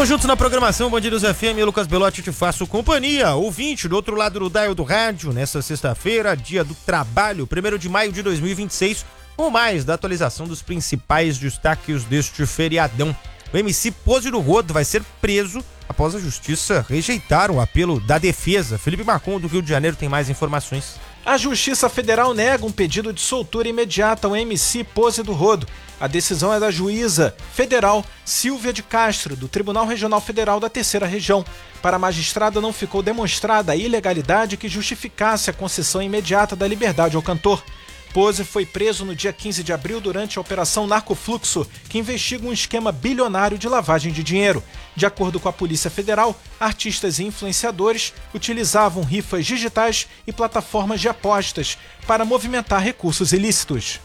Estamos juntos na programação Band News FM, Lucas Belotti te faço companhia. Ouvinte do outro lado do dial do rádio, nesta sexta-feira, dia do trabalho, 1º de maio de 2026, com mais da atualização dos principais destaques deste feriadão. O MC Pose do Rodo vai ser preso após a justiça rejeitar o apelo da defesa. Felipe Marcon, do Rio de Janeiro, tem mais informações. A Justiça Federal nega um pedido de soltura imediata ao MC Pose do Rodo. A decisão é da juíza federal Silvia de Castro, do Tribunal Regional Federal da Terceira Região. Para a magistrada, não ficou demonstrada a ilegalidade que justificasse a concessão imediata da liberdade ao cantor. Pose foi preso no dia 15 de abril durante a Operação Narcofluxo, que investiga um esquema bilionário de lavagem de dinheiro. De acordo com a Polícia Federal, artistas e influenciadores utilizavam rifas digitais e plataformas de apostas para movimentar recursos ilícitos.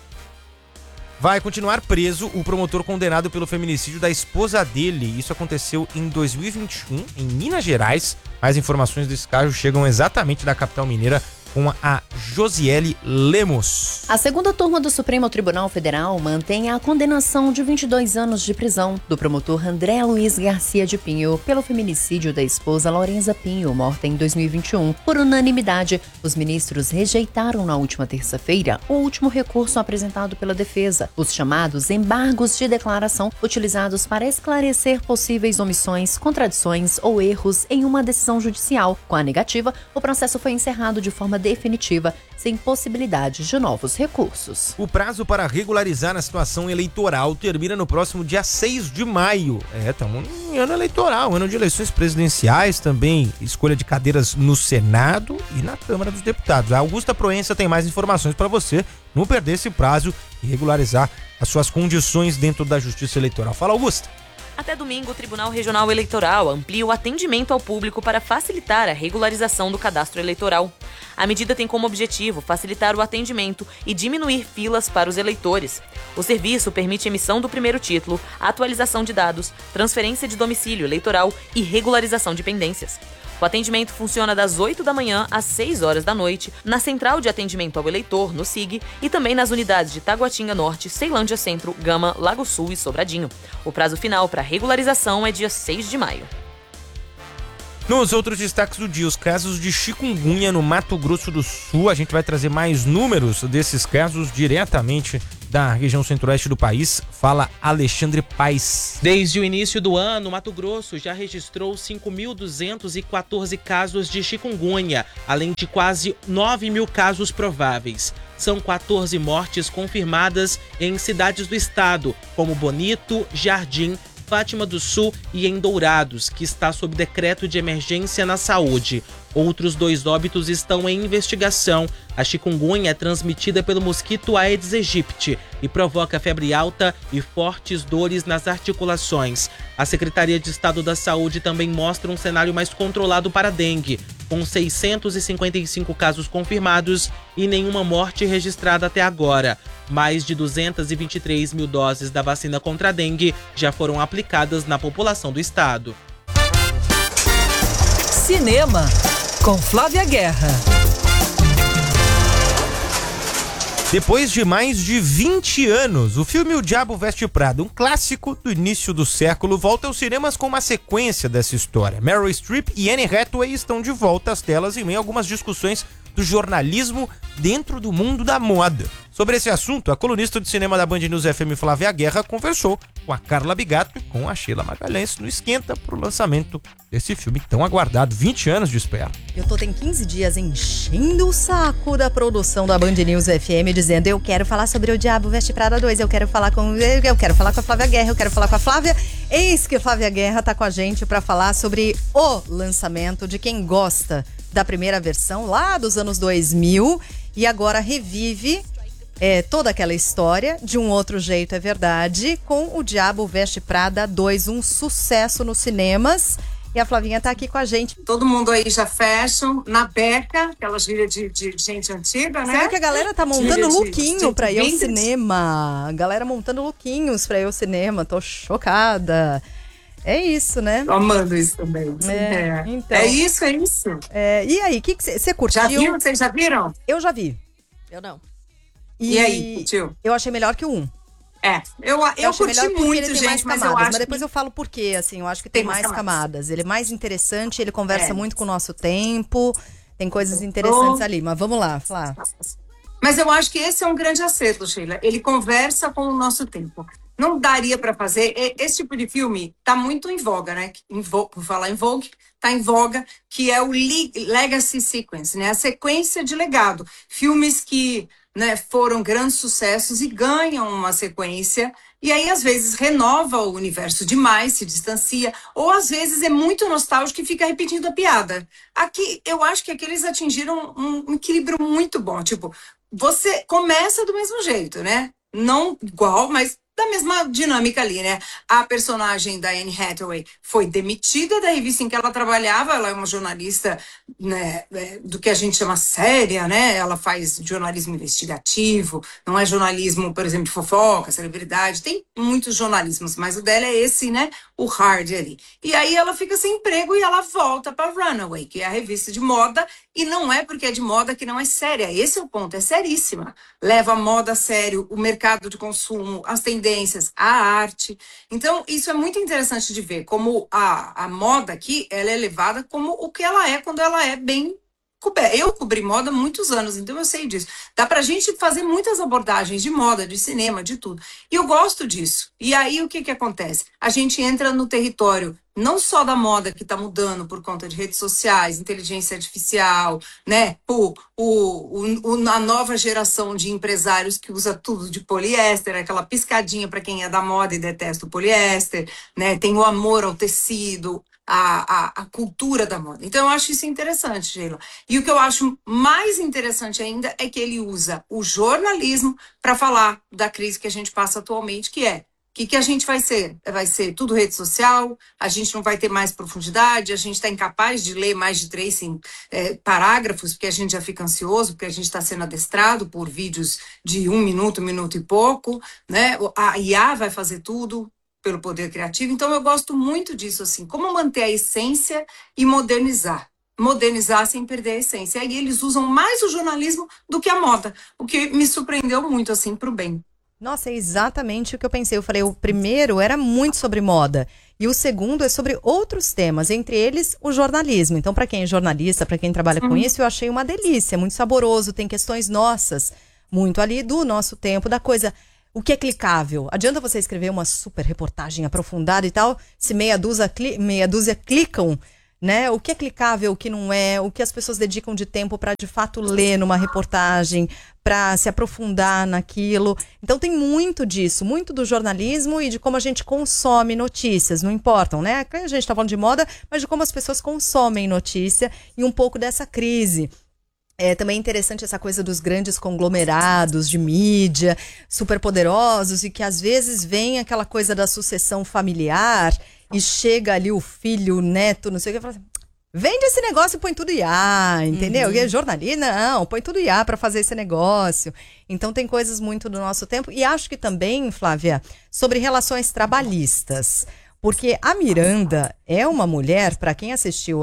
Vai continuar preso o promotor condenado pelo feminicídio da esposa dele. Isso aconteceu em 2021, em Minas Gerais. Mais informações desse caso chegam exatamente da capital mineira, com a Josiele Lemos. A segunda turma do Supremo Tribunal Federal mantém a condenação de 22 anos de prisão do promotor André Luiz Garcia de Pinho pelo feminicídio da esposa Lorenza Pinho, morta em 2021. Por unanimidade, os ministros rejeitaram na última terça-feira o último recurso apresentado pela defesa, os chamados embargos de declaração utilizados para esclarecer possíveis omissões, contradições ou erros em uma decisão judicial. Com a negativa, o processo foi encerrado de forma definitiva, sem possibilidade de novos recursos. O prazo para regularizar a situação eleitoral termina no próximo dia 6 de maio. Estamos em ano eleitoral, ano de eleições presidenciais, também escolha de cadeiras no Senado e na Câmara dos Deputados. A Augusta Proença tem mais informações para você não perder esse prazo e regularizar as suas condições dentro da Justiça Eleitoral. Fala, Augusta. Até domingo, o Tribunal Regional Eleitoral amplia o atendimento ao público para facilitar a regularização do cadastro eleitoral. A medida tem como objetivo facilitar o atendimento e diminuir filas para os eleitores. O serviço permite emissão do primeiro título, atualização de dados, transferência de domicílio eleitoral e regularização de pendências. O atendimento funciona das 8 da manhã às 6 horas da noite, na Central de Atendimento ao Eleitor, no SIG, e também nas unidades de Taguatinga Norte, Ceilândia Centro, Gama, Lago Sul e Sobradinho. O prazo final para regularização é dia 6 de maio. Nos outros destaques do dia, os casos de chikungunya no Mato Grosso do Sul. A gente vai trazer mais números desses casos diretamente da região centro-oeste do país. Fala Alexandre Paes. Desde o início do ano, Mato Grosso já registrou 5.214 casos de chikungunya, além de quase 9 mil casos prováveis. São 14 mortes confirmadas em cidades do estado, como Bonito, Jardim, Fátima do Sul e em Dourados, que está sob decreto de emergência na saúde. Outros 2 óbitos estão em investigação. A chikungunya é transmitida pelo mosquito Aedes aegypti e provoca febre alta e fortes dores nas articulações. A Secretaria de Estado da Saúde também mostra um cenário mais controlado para a dengue, com 655 casos confirmados e nenhuma morte registrada até agora. Mais de 223 mil doses da vacina contra a dengue já foram aplicadas na população do estado. Cinema, com Flávia Guerra. Depois de mais de 20 anos, o filme O Diabo Veste Prada, um clássico do início do século, volta aos cinemas com uma sequência dessa história. Meryl Streep e Anne Hathaway estão de volta às telas em meio a algumas discussões do jornalismo dentro do mundo da moda. Sobre esse assunto, a colunista de cinema da Band News FM, Flávia Guerra, conversou com a Carla Bigato e com a Sheila Magalhães no esquenta para o lançamento desse filme tão aguardado, 20 anos de espera. Eu tô tem 15 dias enchendo o saco da produção da Band News FM, dizendo: eu quero falar sobre O Diabo Veste Prada 2, eu quero falar com a Flávia Guerra, eu quero falar com a Flávia. Eis que a Flávia Guerra tá com a gente para falar sobre o lançamento de quem gosta da primeira versão lá dos anos 2000 e agora revive toda aquela história de um outro jeito, é verdade, com O Diabo Veste Prada 2, um sucesso nos cinemas. E a Flavinha tá aqui com a gente. Todo mundo aí já fashion, na beca, aquelas gírias de gente antiga, né? Será que a galera tá montando lookinho pra ir ao cinema? A galera montando lookinhos pra ir ao cinema, tô chocada. É isso, né? Tô amando isso também. Então. É isso. E aí, o que você curtiu? Já viu? Vocês já viram? Eu já vi. Eu não. E aí, curtiu? Eu achei melhor que o 1. Eu achei curti melhor porque muito, ele tem mais gente, mas camadas, eu acho mas depois que eu falo por quê, assim, eu acho que tem mais camadas. Ele é mais interessante, ele conversa muito com o nosso tempo, tem coisas interessantes ali, mas vamos lá, Flá. Mas eu acho que esse é um grande acerto, Sheila. Ele conversa com o nosso tempo. Não daria para fazer. Esse tipo de filme está muito em voga, né? Por falar em Vogue, está em voga, que é o Legacy Sequence, né? A sequência de legado. Filmes que, né, foram grandes sucessos e ganham uma sequência. E aí, às vezes, renova o universo demais, se distancia, ou às vezes é muito nostálgico e fica repetindo a piada. Aqui, eu acho que aqui eles atingiram um equilíbrio muito bom. Tipo, você começa do mesmo jeito, né? Não igual, mas da mesma dinâmica ali, né? A personagem da Anne Hathaway foi demitida da revista em que ela trabalhava. Ela é uma jornalista, né, do que a gente chama séria, né? Ela faz jornalismo investigativo, não é jornalismo, por exemplo, de fofoca, celebridade. Tem muitos jornalismos, mas o dela é esse, né? O hard ali. E aí ela fica sem emprego e ela volta para Runaway, que é a revista de moda, e não é porque é de moda que não é séria. Esse é o ponto, é seríssima. Leva a moda a sério, o mercado de consumo, as tendências, a arte. Então, isso é muito interessante de ver, como a moda aqui, ela é levada como o que ela é quando ela é bem coberta. Eu cobri moda há muitos anos, então eu sei disso. Dá pra gente fazer muitas abordagens de moda, de cinema, de tudo. E eu gosto disso. E aí, o que acontece? A gente entra no território não só da moda que está mudando por conta de redes sociais, inteligência artificial, né? A nova geração de empresários que usa tudo de poliéster, aquela piscadinha para quem é da moda e detesta o poliéster, né? Tem o amor ao tecido, a cultura da moda. Então, eu acho isso interessante, Sheila. E o que eu acho mais interessante ainda é que ele usa o jornalismo para falar da crise que a gente passa atualmente, que é: o que a gente vai ser? Vai ser tudo rede social, a gente não vai ter mais profundidade, a gente está incapaz de ler mais de 3 parágrafos, porque a gente já fica ansioso, porque a gente está sendo adestrado por vídeos de 1 minuto, 1 minuto e pouco, né? A IA vai fazer tudo pelo poder criativo. Então, eu gosto muito disso, assim, como manter a essência e modernizar. Modernizar sem perder a essência. E aí eles usam mais o jornalismo do que a moda, o que me surpreendeu muito, assim, para o bem. Nossa, é exatamente o que eu pensei. Eu falei, o primeiro era muito sobre moda e o segundo é sobre outros temas, entre eles o jornalismo. Então, para quem é jornalista, para quem trabalha com isso, eu achei uma delícia, muito saboroso, tem questões nossas, muito ali do nosso tempo, da coisa. O que é clicável? Adianta você escrever uma super reportagem aprofundada e tal, se meia dúzia clicam, né? O que é clicável, o que não é, o que as pessoas dedicam de tempo para de fato ler numa reportagem, para se aprofundar naquilo. Então tem muito disso, muito do jornalismo e de como a gente consome notícias, não importam, né? A gente está falando de moda, mas de como as pessoas consomem notícia e um pouco dessa crise. É também interessante essa coisa dos grandes conglomerados de mídia, superpoderosos, e que às vezes vem aquela coisa da sucessão familiar e chega ali o filho, o neto, não sei o que, e fala assim, vende esse negócio e põe tudo IA, entendeu? E jornalista, não, põe tudo IA para fazer esse negócio. Então tem coisas muito do nosso tempo. E acho que também, Flávia, sobre relações trabalhistas. Porque a Miranda é uma mulher, para quem assistiu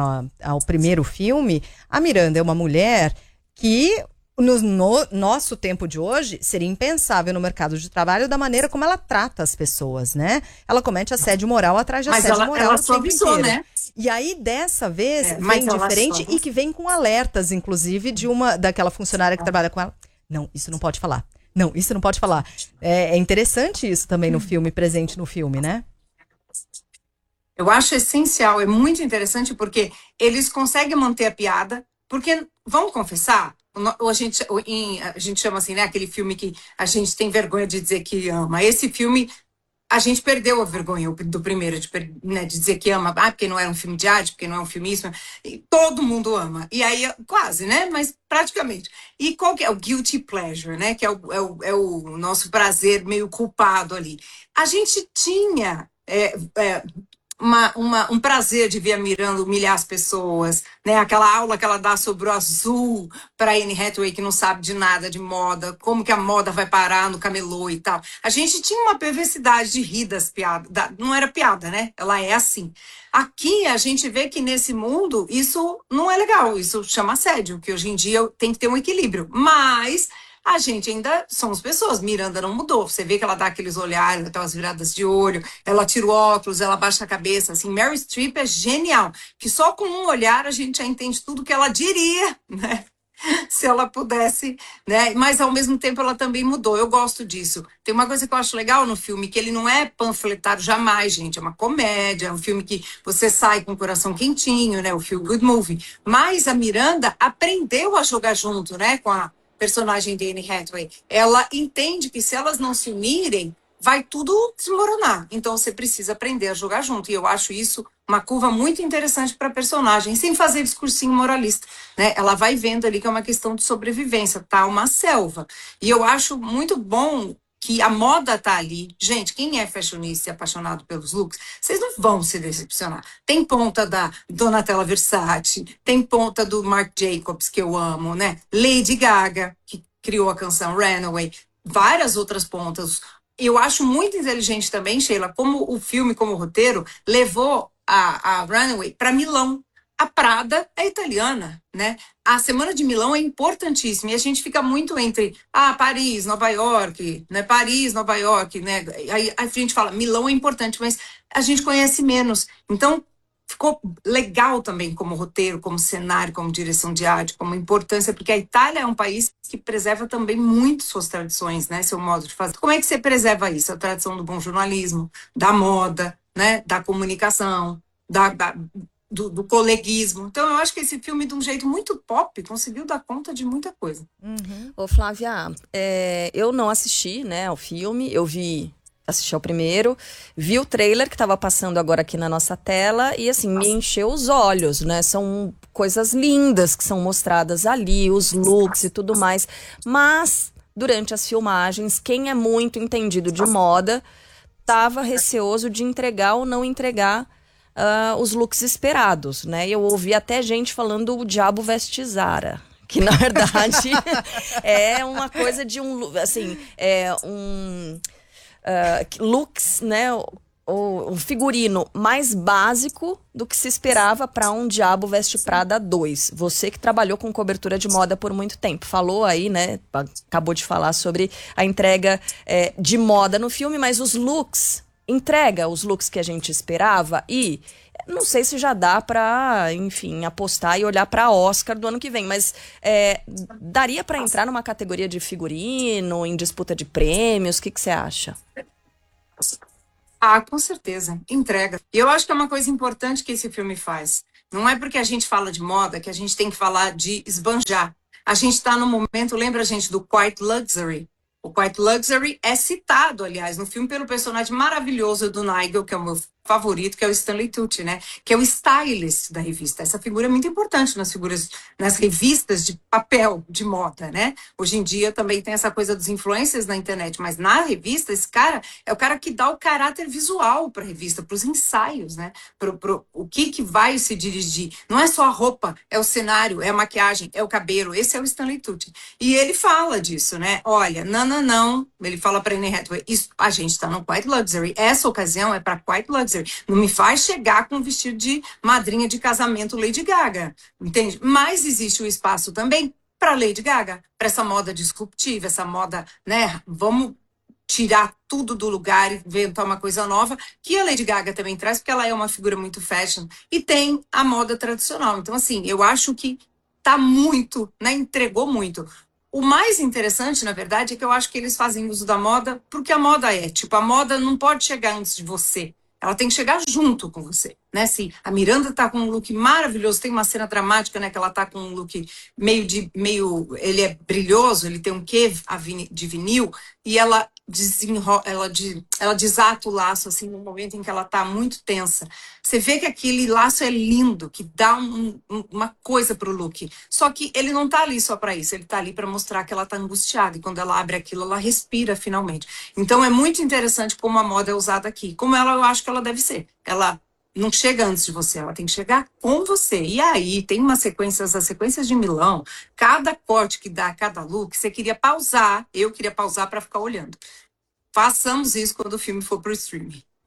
ao primeiro filme, a Miranda é uma mulher que, no nosso tempo de hoje, seria impensável no mercado de trabalho da maneira como ela trata as pessoas, né? Ela comete assédio moral atrás de assédio moral. Ela suavizou, né? E aí, dessa vez, vem diferente e que vem com alertas, inclusive, daquela funcionária que trabalha com ela. Não, isso não pode falar. Não, isso não pode falar. É interessante isso também no filme, presente no filme, né? Eu acho essencial, é muito interessante porque eles conseguem manter a piada, porque, vamos confessar, a gente chama assim, né, aquele filme que a gente tem vergonha de dizer que ama. Esse filme, a gente perdeu a vergonha do primeiro, de dizer que ama, porque não era um filme de arte, porque não é um filme isso, e todo mundo ama. E aí, quase, né, mas praticamente. E qual que é o guilty pleasure, né, que é o nosso prazer meio culpado ali. A gente tinha... um prazer de ver a Miranda humilhar as pessoas, né? Aquela aula que ela dá sobre o azul para Anne Hathaway, que não sabe de nada de moda, como que a moda vai parar no camelô e tal. A gente tinha uma perversidade de rir das piadas, não era piada, né? Ela é assim. Aqui a gente vê que nesse mundo isso não é legal, isso chama assédio, que hoje em dia tem que ter um equilíbrio, mas A gente ainda somos pessoas. Miranda não mudou. Você vê que ela dá aqueles olhares, aquelas viradas de olho, ela tira o óculos, ela baixa a cabeça. Assim, Meryl Streep é genial. Que só com um olhar a gente já entende tudo que ela diria, né? Se ela pudesse, né? Mas ao mesmo tempo ela também mudou. Eu gosto disso. Tem uma coisa que eu acho legal no filme, que ele não é panfletário jamais, gente. É uma comédia, é um filme que você sai com o coração quentinho, né? O Feel Good Movie. Mas a Miranda aprendeu a jogar junto, né? Com a personagem de Anne Hathaway. Ela entende que se elas não se unirem, vai tudo desmoronar. Então você precisa aprender a jogar junto. E eu acho isso uma curva muito interessante para a personagem, sem fazer discursinho moralista, né? Ela vai vendo ali que é uma questão de sobrevivência, tá uma selva. E eu acho muito bom que a moda tá ali. Gente, quem é fashionista e apaixonado pelos looks, vocês não vão se decepcionar. Tem ponta da Donatella Versace, tem ponta do Marc Jacobs, que eu amo, né? Lady Gaga, que criou a canção Runaway, várias outras pontas. Eu acho muito inteligente também, Sheila, como o filme, como o roteiro, levou a Runaway para Milão. A Prada é italiana, né? A Semana de Milão é importantíssima e a gente fica muito entre Paris, Nova York, né? Paris, Nova York, né? Aí a gente fala, Milão é importante, mas a gente conhece menos. Então, ficou legal também como roteiro, como cenário, como direção de arte, como importância, porque a Itália é um país que preserva também muito suas tradições, né? Seu modo de fazer. Como é que você preserva isso? A tradição do bom jornalismo, da moda, né? Da comunicação, do coleguismo. Então, eu acho que esse filme, de um jeito muito pop, conseguiu dar conta de muita coisa. Ô, Flávia, eu não assisti, né, ao filme, assisti ao primeiro, vi o trailer que estava passando agora aqui na nossa tela e, assim, me encheu os olhos, né? São coisas lindas que são mostradas ali, os looks e tudo mais. Mas, durante as filmagens, quem é muito entendido de moda estava receoso de entregar ou não entregar os looks esperados, né? Eu ouvi até gente falando o diabo veste Zara, que na verdade é uma coisa de looks, né? Um figurino mais básico do que se esperava para um Diabo Veste Prada 2. Você que trabalhou com cobertura de moda por muito tempo, falou aí, né? Acabou de falar sobre a entrega de moda no filme, mas os looks, entrega os looks que a gente esperava e não sei se já dá para, enfim, apostar e olhar para Oscar do ano que vem, mas daria para entrar numa categoria de figurino, em disputa de prêmios, o que você acha? Com certeza, entrega. E eu acho que é uma coisa importante que esse filme faz. Não é porque a gente fala de moda que a gente tem que falar de esbanjar. A gente está no momento, lembra, gente, do Quiet Luxury? O Quiet Luxury é citado, aliás, no filme pelo personagem maravilhoso do Nigel, que é o meu favorito, que é o Stanley Tucci, né? Que é o stylist da revista. Essa figura é muito importante nas revistas de papel, de moda, né? Hoje em dia também tem essa coisa dos influencers na internet, mas na revista, esse cara é o cara que dá o caráter visual para a revista, para os ensaios, né? O que vai se dirigir. Não é só a roupa, é o cenário, é a maquiagem, é o cabelo. Esse é o Stanley Tucci. E ele fala disso, né? Olha, não. Ele fala para Anne Hathaway, a gente está no Quiet Luxury. Essa ocasião é para Quiet Luxury. Não me faz chegar com um vestido de madrinha de casamento Lady Gaga, entende? Mas existe o espaço também para Lady Gaga, para essa moda disruptiva, essa moda, né? Vamos tirar tudo do lugar e inventar uma coisa nova, que a Lady Gaga também traz, porque ela é uma figura muito fashion, e tem a moda tradicional. Então, assim, eu acho que tá muito, né? Entregou muito. O mais interessante, na verdade, é que eu acho que eles fazem uso da moda porque a moda tipo, a moda não pode chegar antes de você. Ela tem que chegar junto com você, né? Se a Miranda tá com um look maravilhoso, tem uma cena dramática, né? Que ela tá com um look ele é brilhoso, ele tem um quê de vinil, e ela desata o laço, assim, no momento em que ela tá muito tensa. Você vê que aquele laço é lindo, que dá uma coisa pro look. Só que ele não tá ali só pra isso, ele tá ali pra mostrar que ela tá angustiada, e quando ela abre aquilo, ela respira finalmente. Então é muito interessante como a moda é usada aqui, como eu acho que ela deve ser. Ela não chega antes de você, ela tem que chegar com você. E aí, tem as sequências de Milão, cada corte que dá, cada look, você queria pausar, eu queria pausar para ficar olhando. Façamos isso quando o filme for pro streaming.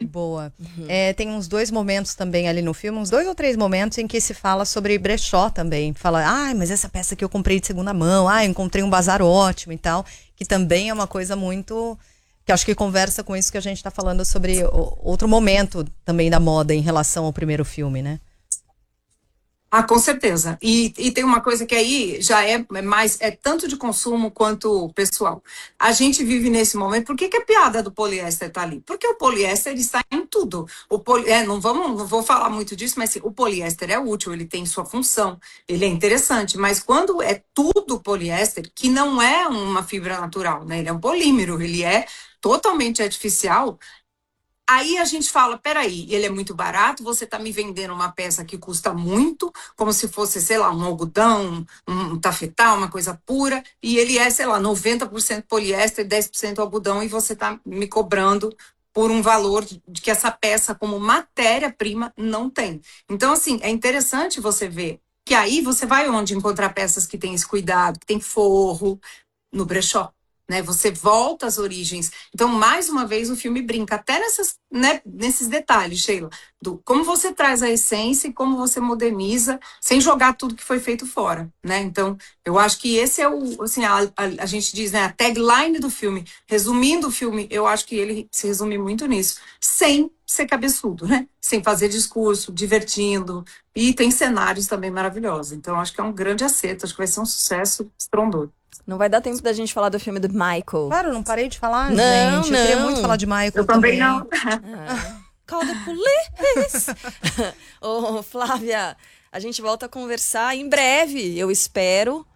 Boa. Tem uns 2 momentos também ali no filme, uns 2 ou 3 momentos em que se fala sobre brechó também. Fala, mas essa peça que eu comprei de segunda mão, eu encontrei um bazar ótimo e tal, que também é uma coisa muito... que acho que conversa com isso que a gente tá falando sobre outro momento também da moda em relação ao primeiro filme, né? Com certeza. E tem uma coisa que aí já é mais, é tanto de consumo quanto pessoal. A gente vive nesse momento, por que a piada do poliéster tá ali? Porque o poliéster está em tudo. Não vou falar muito disso, mas o poliéster é útil, ele tem sua função, ele é interessante, mas quando é tudo poliéster, que não é uma fibra natural, né? Ele é um polímero, ele é totalmente artificial. Aí a gente fala, peraí, ele é muito barato, você tá me vendendo uma peça que custa muito, como se fosse, sei lá, um algodão, um tafetá, uma coisa pura, e ele é, sei lá, 90% poliéster, 10% algodão, e você tá me cobrando por um valor de que essa peça, como matéria-prima, não tem. Então, assim, é interessante você ver que aí você vai onde encontrar peças que tem esse cuidado, que tem forro, no brechó. Né, você volta às origens. Então, mais uma vez, o filme brinca até nesses detalhes, Sheila, do como você traz a essência e como você moderniza, sem jogar tudo que foi feito fora, né? Então, eu acho que esse é assim, a gente diz, né, a tagline do filme. Resumindo o filme, eu acho que ele se resume muito nisso, sem ser cabeçudo, né? Sem fazer discurso, divertindo, e tem cenários também maravilhosos. Então, acho que é um grande acerto, acho que vai ser um sucesso estrondoso. Não vai dar tempo da gente falar do filme do Michael. Claro, não parei de falar, gente. Eu queria muito falar de Michael. Eu também não. Call the police! Ô, Flávia, a gente volta a conversar em breve, eu espero.